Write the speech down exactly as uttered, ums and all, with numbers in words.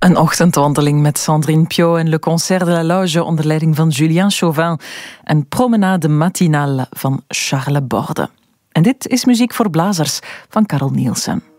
Een ochtendwandeling met Sandrine Piot en Le Concert de la Loge onder leiding van Julien Chauvin. Een promenade matinale van Charles Borde. En dit is muziek voor blazers van Carl Nielsen.